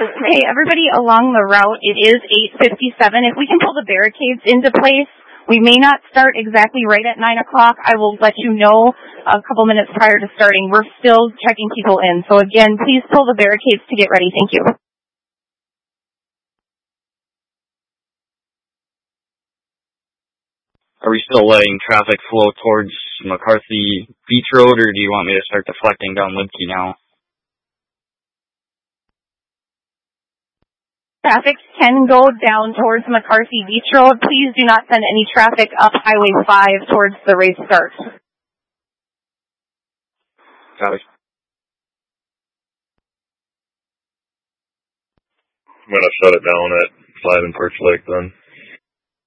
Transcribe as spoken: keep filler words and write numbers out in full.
Okay, everybody along the route, it is eight fifty-seven. If we can pull the barricades into place, we may not start exactly right at nine o'clock. I will let you know a couple minutes prior to starting. We're still checking people in. So again, please pull the barricades to get ready. Thank you. Are we still letting traffic flow towards McCarthy Beach Road, or do you want me to start deflecting down Libke now? Traffic can go down towards McCarthy Beach Road. Please do not send any traffic up Highway five towards the race start. Got it. I'm going to shut it down at five in Perch Lake then.